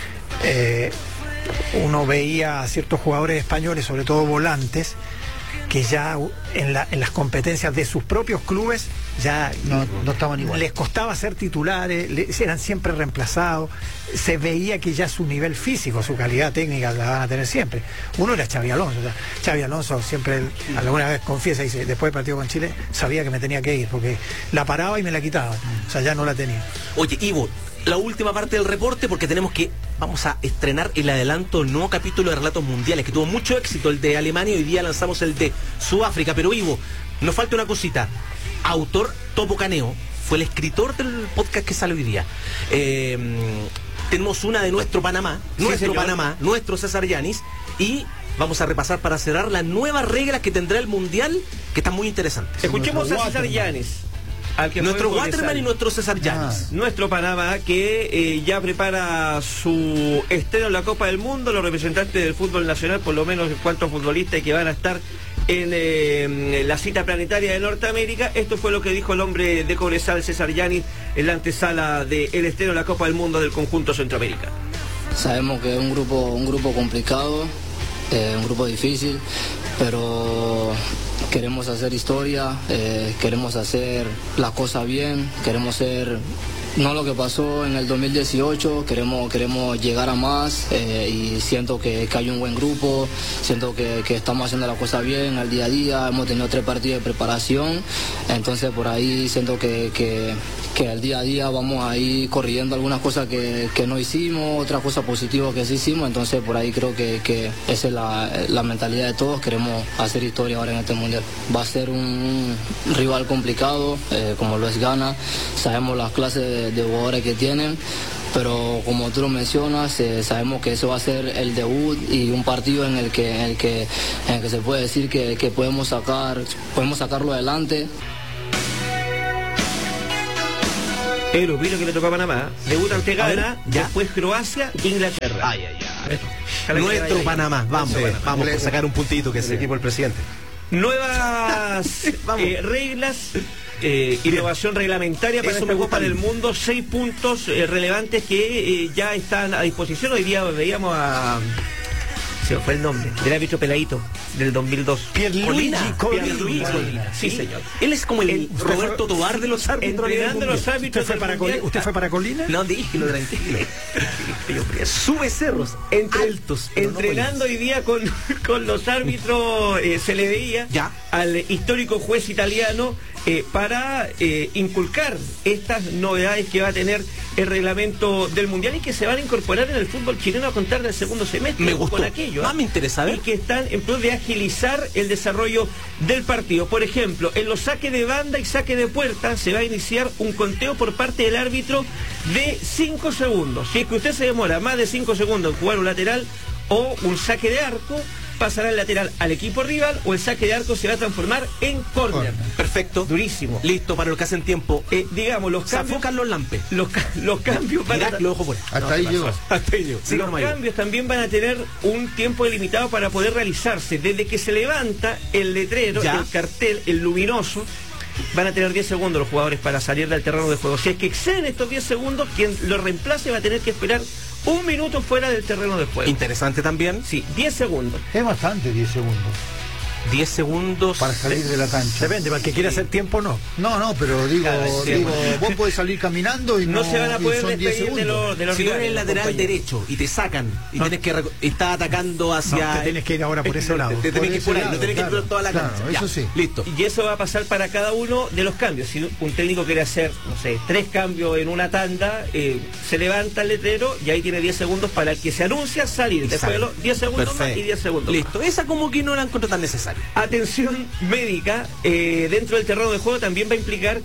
uno veía a ciertos jugadores españoles, sobre todo volantes, que ya en las competencias de sus propios clubes ya no estaban igual. Les costaba ser titulares, eran siempre reemplazados. Se veía que ya su nivel físico, su calidad técnica la van a tener siempre. Uno era Xavi Alonso. Xavi Alonso siempre, alguna vez confiesa, dice, después del partido con Chile, sabía que me tenía que ir, porque la paraba y me la quitaba. O sea, ya no la tenía. Oye, Ivo, la última parte del reporte, porque vamos a estrenar el adelanto del nuevo capítulo de Relatos Mundiales, que tuvo mucho éxito, el de Alemania, y hoy día lanzamos el de Sudáfrica. Pero Ivo, nos falta una cosita. Autor Topo Caneo fue el escritor del podcast que sale hoy día. Tenemos una de nuestro Panamá, nuestro César Yanis, y vamos a repasar para cerrar las nuevas reglas que tendrá el Mundial, que están muy interesantes. Escuchemos a César Yanis. Nuestro Waterman y nuestro César Yanis. Nuestro Panamá, que ya prepara su estreno en la Copa del Mundo, los representantes del fútbol nacional, por lo menos en cuanto a futbolistas que van a estar en la cita planetaria de Norteamérica. Esto fue lo que dijo el hombre de Cobresal, César Yanis, en la antesala del estreno de la Copa del Mundo del conjunto centroamericano. Sabemos que es un grupo complicado, un grupo difícil, pero queremos hacer historia, queremos hacer las cosas bien, queremos ser no lo que pasó en el 2018, queremos llegar a más, y siento que hay un buen grupo, siento que estamos haciendo las cosas bien al día a día, hemos tenido 3 partidos de preparación, entonces por ahí siento que al día a día vamos ahí corrigiendo algunas cosas que no hicimos, otras cosas positivas que sí hicimos, entonces por ahí creo que esa es la mentalidad de todos, queremos hacer historia ahora en este mundial. Va a ser un rival complicado, como lo es Ghana, sabemos las clases de jugadores que tienen, pero como tú lo mencionas, sabemos que eso va a ser el debut y un partido en el que se puede decir que podemos sacarlo adelante. Vino que le tocó a Panamá, debuta ante Ghana, después Croacia e Inglaterra. Nuestro Panamá, vamos a sacar un puntito que es el equipo del presidente. Nuevas reglas, innovación reglamentaria para esta Copa del Mundo, 6 puntos relevantes que ya están a disposición. Hoy día veíamos a... Se me fue el nombre, del árbitro peladito del 2002. Pierluigi Collina. Sí, señor. Él es como el Roberto Tobar de los árbitros. ¿Usted fue para Colina? No, dígelo, tranquilo. Sube cerros, altos. Entrenando hoy día con los árbitros, se le veía al histórico juez italiano para inculcar estas novedades que va a tener el reglamento del Mundial y que se van a incorporar en el fútbol chileno a contar del segundo semestre. Me gustó. Con aquello. Me interesa ver. Y que están en pro de agilizar el desarrollo del partido. Por ejemplo, en los saques de banda y saque de puerta se va a iniciar un conteo por parte del árbitro de 5 segundos. Si es que usted se demora más de 5 segundos en jugar un lateral o un saque de arco, pasará el lateral al equipo rival o el saque de arco se va a transformar en córner. Perfecto. Durísimo. Listo para lo que hacen tiempo. Digamos, los cambios... Zafocan los lampes. Los cambios van a... Lo dejo fuera. Hasta ahí llegó. Los cambios también van a tener un tiempo delimitado para poder realizarse. Desde que se levanta el letrero, el cartel, el luminoso, van a tener 10 segundos los jugadores para salir del terreno de juego. Si es que exceden estos 10 segundos, quien lo reemplace va a tener que esperar 1 minuto fuera del terreno de juego. Interesante también. Sí, 10 segundos. Es bastante 10 segundos. 10 segundos para salir de la cancha. Depende, para el que quiera hacer tiempo no. No, pero digo, vos podés salir caminando y no se van a poder despedir de los si tú eres el lateral derecho y te sacan y tenés que estás atacando hacia... te tenés que ir ahora por ese lado. Te tenés que ir por ahí, no tenés que ir por toda la cancha. Eso sí. Listo. Y eso va a pasar para cada uno de los cambios. Si un técnico quiere hacer, no sé, 3 cambios en una tanda, se levanta el letrero y ahí tiene 10 segundos para el que se anuncia salir. Después 10 segundos más y 10 segundos Listo. más. Esa como que no la encuentro tan necesaria. Atención médica, dentro del terreno de juego también va a implicar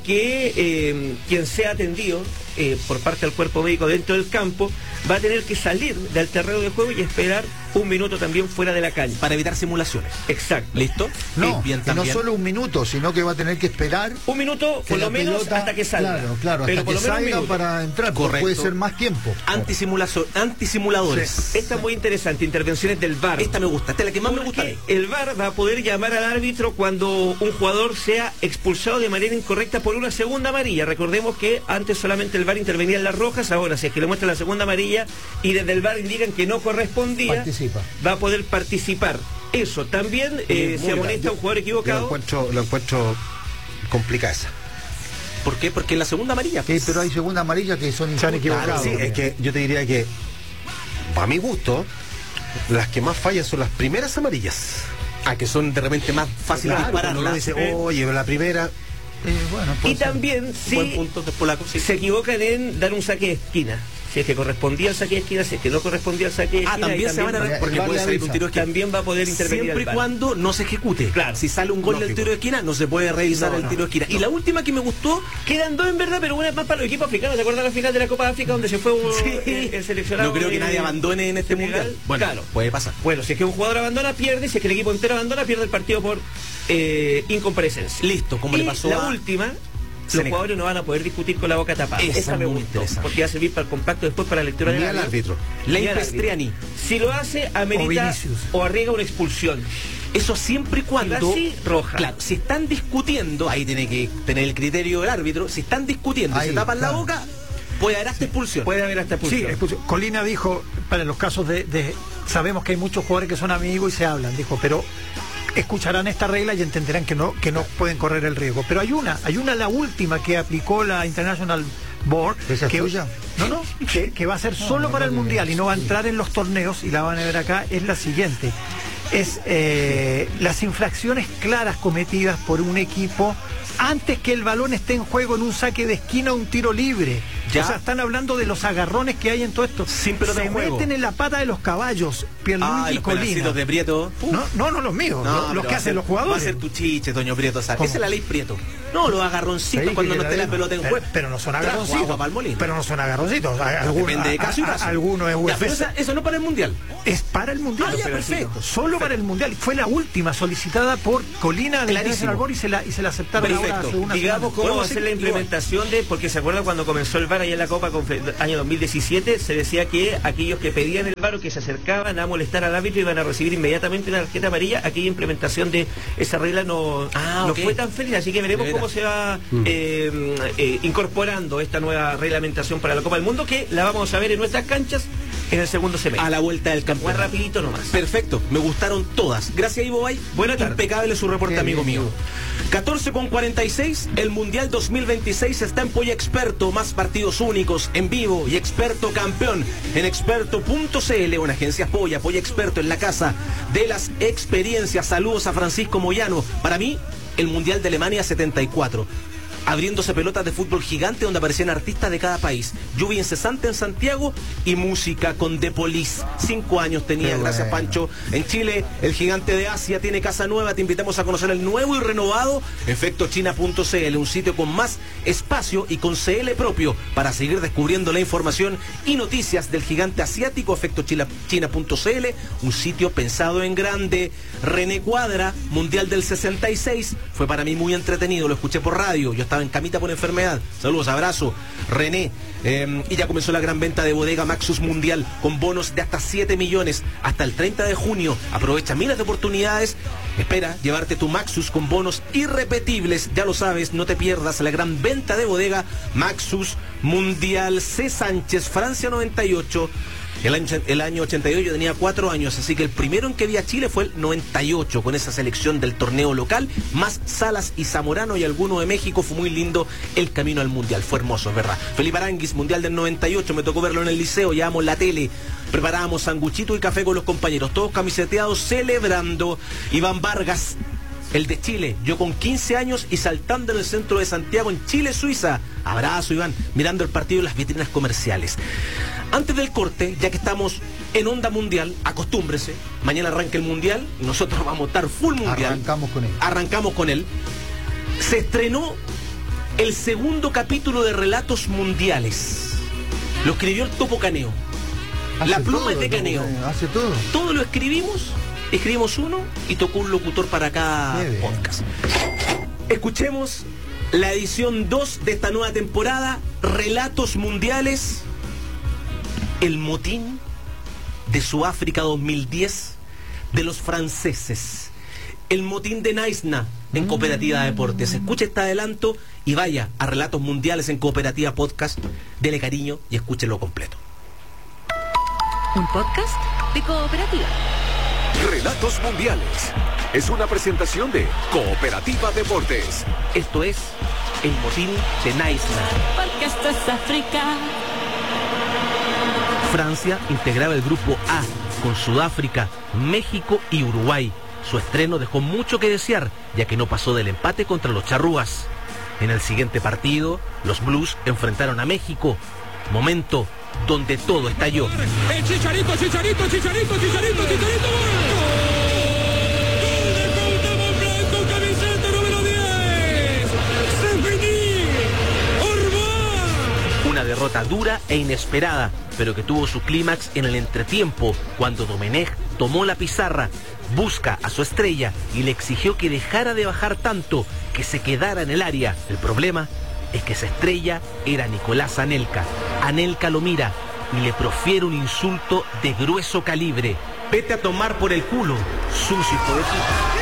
que quien sea atendido por parte del cuerpo médico dentro del campo va a tener que salir del terreno de juego y esperar 1 minuto también fuera de la cancha. Para evitar simulaciones. Exacto. ¿Listo? No, no solo 1 minuto, sino que va a tener que esperar 1 minuto por lo menos pelota, hasta que salga. Claro, pero hasta que salga para entrar. Puede ser más tiempo. Antisimuladores. Sí. Esta es muy interesante, intervenciones del VAR. Esta me gusta, esta es la que más me gusta. El VAR va a poder llamar al árbitro cuando un jugador sea expulsado de manera incorrecta por una segunda amarilla. Recordemos que antes solamente el VAR intervenía en las rojas, ahora si es que le muestra la segunda amarilla y desde el VAR indican que no correspondía, va a poder participar. Eso, también se amonesta a un jugador equivocado. Lo encuentro complicada esa. ¿Por qué? Porque en la segunda amarilla. Pero hay segunda amarilla que son equivocados. Sí, es que yo te diría que, a mi gusto, las que más fallan son las primeras amarillas. Que son de repente más fáciles de disparar. Uno dice, oye, la primera... y también se equivocan en dar un saque de esquina. Si es que correspondía al saque de esquina, si es que no correspondía al saque de esquina. También se van a porque puede salir un tiro de esquina. También va a poder intervenir. Siempre y cuando no se ejecute. Claro. Si sale un gol del tiro de esquina, no se puede revisar el tiro de esquina. Y la última que me gustó, quedan 2 en verdad, pero una es más para los equipos africanos. ¿Te acuerdas la final de la Copa de África donde se fue el seleccionado? No creo que nadie abandone en este mundial. Bueno, claro, puede pasar. Bueno, si es que un jugador abandona, pierde. Si es que el equipo entero abandona, pierde el partido por incomparecencia. Listo, como le pasó la última los jugadores no van a poder discutir con la boca tapada. Esa me gustó, porque va a servir para el compacto después para la lectura del árbitro. Leipestriani. Si lo hace, amerita o arriesga una expulsión. Eso siempre y cuando... roja. Claro, si están discutiendo, ahí tiene que tener el criterio del árbitro, si están discutiendo y se tapan la boca, puede haber hasta expulsión. Puede haber hasta expulsión. Sí, expulsión. Colina dijo, para los casos de sabemos que hay muchos jugadores que son amigos y se hablan, dijo, pero escucharán esta regla y entenderán que no pueden correr el riesgo. Pero hay una, la última que aplicó la International Board, que va a ser solo para el Mundial y no va a entrar en los torneos, y la van a ver acá, es la siguiente. Es las infracciones claras cometidas por un equipo antes que el balón esté en juego en un saque de esquina o un tiro libre. ¿Ya? O sea, están hablando de los agarrones que hay en todo esto. Sin pelota se en juego. Meten en la pata de los caballos, Pierluigi y Colina. De Prieto. No los míos, los que hacen los jugadores. Va a ser tu chiche, Toño Prieto. Esa es la ley Prieto. No, los agarroncitos cuando no esté la pelota en juego. Pero no son agarroncitos. Pero no son agarroncitos. Depende de caso y caso. Alguno es UFC. Pero eso no para el Mundial. Es para el Mundial. Perfecto. Solo para el Mundial. Fue la última solicitada por Colina de International Board y se la aceptaron ahora hace una Digamos cómo va a ser la implementación porque se acuerda cuando comenzó el VAR allá en la Copa año 2017, se decía que aquellos que pedían el VAR o que se acercaban a molestar al árbitro iban a recibir inmediatamente una tarjeta amarilla. Aquella implementación de esa regla no fue tan feliz, así que veremos cómo se va incorporando esta nueva reglamentación para la Copa del Mundo, que la vamos a ver en nuestras canchas en el segundo semestre. A la vuelta del campeón. Más rapidito nomás. Perfecto, me gustaron todas. Gracias, Ivo Bay. Buena tarde. Impecable su reporte, amigo mío. 14:46, el Mundial 2026 está en Polla Experto, más partidos únicos en vivo y Experto campeón en experto.cl, una agencia Polla Experto en la casa de las experiencias. Saludos a Francisco Moyano. Para mí, el Mundial de Alemania 74. Abriéndose pelotas de fútbol gigante donde aparecían artistas de cada país. Lluvia incesante en Santiago y música con The Police. 5 años tenía, gracias Pancho. En Chile, el gigante de Asia tiene casa nueva. Te invitamos a conocer el nuevo y renovado efectochina.cl, un sitio con más espacio y con CL propio para seguir descubriendo la información y noticias del gigante asiático. Efectochina.cl, un sitio pensado en grande. René Cuadra, Mundial del 66, fue para mí muy entretenido, lo escuché por radio. Yo estaba en camita por enfermedad. Saludos, abrazo, René. Y ya comenzó la gran venta de bodega Maxus Mundial con bonos de hasta 7 millones hasta el 30 de junio. Aprovecha miles de oportunidades. Espera llevarte tu Maxus con bonos irrepetibles. Ya lo sabes, no te pierdas la gran venta de bodega Maxus Mundial. C. Sánchez, Francia 98. El año 88 yo tenía 4 años, así que el primero en que vi a Chile fue el 98, con esa selección del torneo local, más Salas y Zamorano y alguno de México. Fue muy lindo el camino al Mundial, fue hermoso, es verdad. Felipe Aranguis, Mundial del 98, me tocó verlo en el liceo, llevábamos la tele, preparábamos sanguchito y café con los compañeros, todos camiseteados, celebrando. Iván Vargas, el de Chile, yo con 15 años y saltando en el centro de Santiago, en Chile, Suiza. Abrazo, Iván, mirando el partido en las vitrinas comerciales. Antes del corte, ya que estamos en onda mundial, acostúmbrese, mañana arranca el Mundial, nosotros vamos a estar full Mundial. Arrancamos con él. Se estrenó el segundo capítulo de Relatos Mundiales. Lo escribió el Topo Caneo. La pluma es de Caneo. Hace todo. Todo lo escribimos uno y tocó un locutor para cada podcast. Escuchemos la edición 2 de esta nueva temporada, Relatos Mundiales, el motín de Sudáfrica 2010 de los franceses, el motín de Naisna en Cooperativa Deportes. Escuche este adelanto y vaya a Relatos Mundiales en Cooperativa Podcast, dele cariño y escúchelo completo. Un podcast de Cooperativa. Relatos Mundiales es una presentación de Cooperativa Deportes. Esto es el motín de Naisna. Porque esto es África. Francia integraba el grupo A con Sudáfrica, México y Uruguay. Su estreno dejó mucho que desear, ya que no pasó del empate contra los charrúas. En el siguiente partido, los Blues enfrentaron a México. Momento donde todo estalló. El Chicharito. Una derrota dura e inesperada, pero que tuvo su clímax en el entretiempo, cuando Domenech tomó la pizarra, busca a su estrella y le exigió que dejara de bajar tanto, que se quedara en el área. El problema es que esa estrella era Nicolás Anelka. Anelka lo mira y le profiere un insulto de grueso calibre. Vete a tomar por el culo, sucio hijo de puta.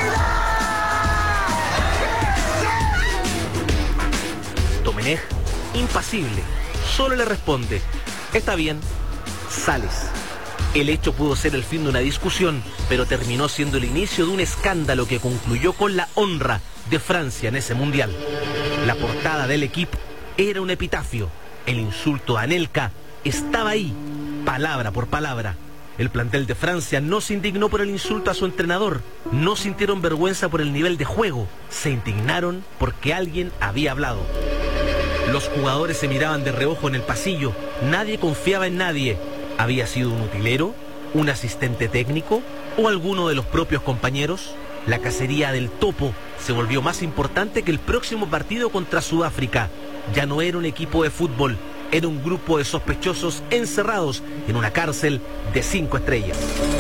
Domenech, impasible, solo le responde: está bien, sales. El hecho pudo ser el fin de una discusión, pero terminó siendo el inicio de un escándalo que concluyó con la honra de Francia en ese mundial. La portada del equipo era un epitafio. El insulto a Anelka estaba ahí, palabra por palabra. El plantel de Francia no se indignó por el insulto a su entrenador, no sintieron vergüenza por el nivel de juego, se indignaron porque alguien había hablado. Los jugadores se miraban de reojo en el pasillo, nadie confiaba en nadie. ¿Había sido un utilero, un asistente técnico o alguno de los propios compañeros? La cacería del topo se volvió más importante que el próximo partido contra Sudáfrica. Ya no era un equipo de fútbol, era un grupo de sospechosos encerrados en una cárcel de 5 estrellas.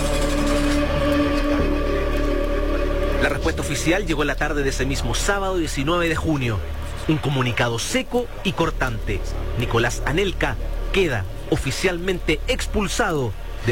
La respuesta oficial llegó en la tarde de ese mismo sábado 19 de junio. Un comunicado seco y cortante. Nicolás Anelka queda oficialmente expulsado